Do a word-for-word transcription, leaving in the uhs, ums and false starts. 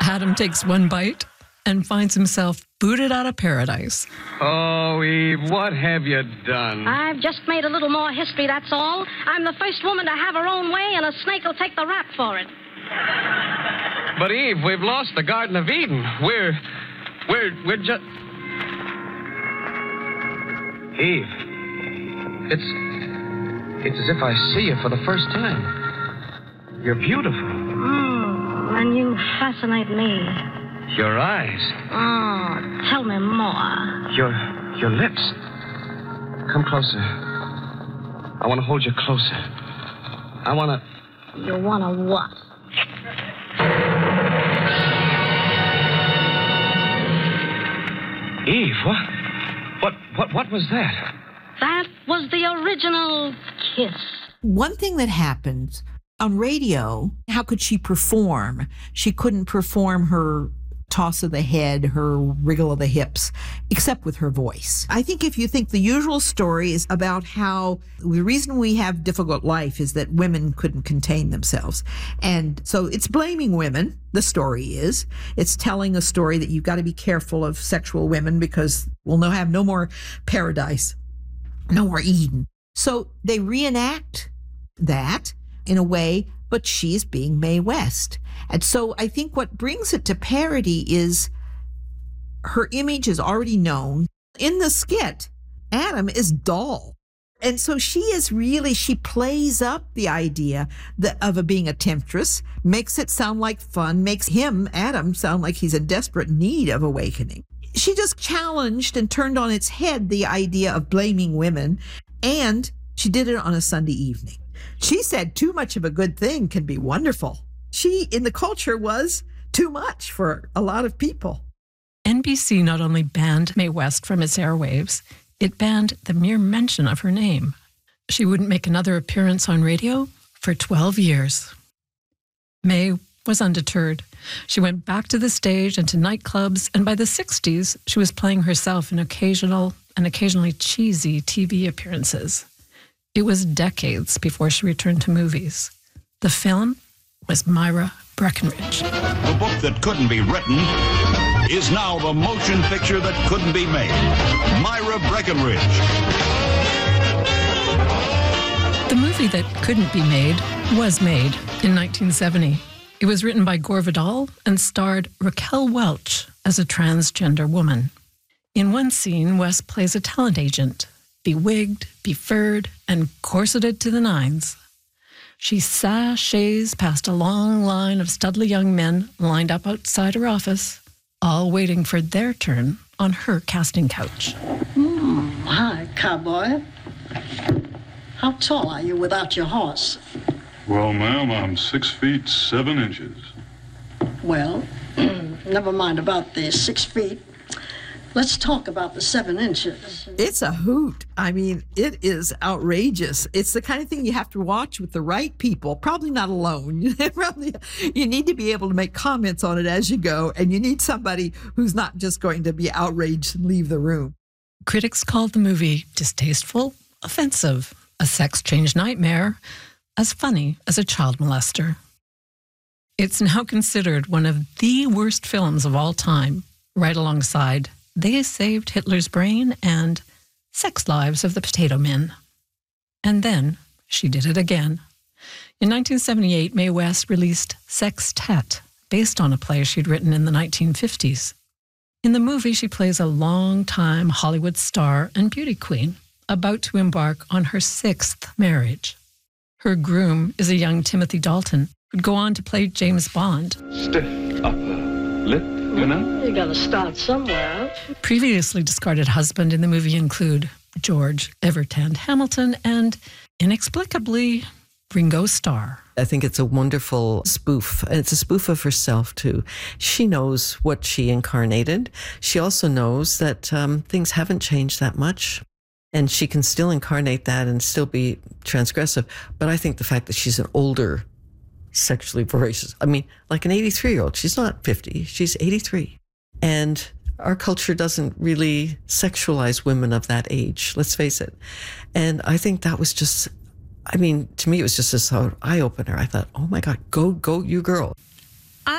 Adam takes one bite and finds himself booted out of paradise. Oh, Eve, what have you done? I've just made a little more history, that's all. I'm the first woman to have her own way, and a snake will take the rap for it. But, Eve, we've lost the Garden of Eden. We're... We're... We're just... Eve, it's... It's as if I see you for the first time. You're beautiful. Mm, and you fascinate me. Your eyes. Oh, tell me more. Your your lips. Come closer. I want to hold you closer. I want to... You want to what? Eve, what? What, what, what was that? That was the original kiss. One thing that happens on radio, how could she perform? She couldn't perform her toss of the head, her wriggle of the hips, except with her voice. I think if you think the usual story is about how the reason we have difficult life is that women couldn't contain themselves. And so it's blaming women, the story is. It's telling a story that you've got to be careful of sexual women because we'll no have no more paradise, no more Eden. So they reenact that in a way, but she's being Mae West. And so I think what brings it to parody is her image is already known. In the skit, Adam is dull. And so she is really, she plays up the idea that, of a being a temptress, makes it sound like fun, makes him, Adam, sound like he's in desperate need of awakening. She just challenged and turned on its head the idea of blaming women, and she did it on a Sunday evening. She said too much of a good thing can be wonderful. She, in the culture, was too much for a lot of people. N B C not only banned Mae West from its airwaves, it banned the mere mention of her name. She wouldn't make another appearance on radio for twelve years. Mae was undeterred. She went back to the stage and to nightclubs, and by the sixties, she was playing herself in occasional and occasionally cheesy T V appearances. It was decades before she returned to movies. The film was Myra Breckinridge. The book that couldn't be written is now the motion picture that couldn't be made. Myra Breckinridge. The movie that couldn't be made was made in nineteen seventy. It was written by Gore Vidal and starred Raquel Welch as a transgender woman. In one scene, West plays a talent agent, bewigged, befurred, and corseted to the nines. She sashays past a long line of studly young men lined up outside her office, all waiting for their turn on her casting couch. Mm, hi, cowboy. How tall are you without your horse? Well, ma'am, I'm six feet, seven inches. Well, never mind about the six feet. Let's talk about the seven inches. It's a hoot. I mean, it is outrageous. It's the kind of thing you have to watch with the right people, probably not alone. Probably, you need to be able to make comments on it as you go, and you need somebody who's not just going to be outraged and leave the room. Critics called the movie distasteful, offensive, a sex-change nightmare, as funny as a child molester. It's now considered one of the worst films of all time, right alongside They Saved Hitler's Brain and Sex Lives of the Potato Men. And then she did it again. In nineteen seventy-eight, Mae West released Sextet, based on a play she'd written in the nineteen fifties. In the movie, she plays a long-time Hollywood star and beauty queen, about to embark on her sixth marriage. Her groom is a young Timothy Dalton, who'd go on to play James Bond. Stiff upper lip, you know? You gotta start somewhere. Previously discarded husband in the movie include George Evertand Hamilton and, inexplicably, Ringo Starr. I think it's a wonderful spoof. It's a spoof of herself, too. She knows what she incarnated. She also knows that um, things haven't changed that much. And she can still incarnate that and still be transgressive. But I think the fact that she's an older, sexually voracious, I mean, like an eighty-three-year-old, she's not fifty, she's eighty-three. And our culture doesn't really sexualize women of that age, let's face it. And I think that was just, I mean, to me, it was just this eye-opener. I thought, oh my God, go, go, you girl.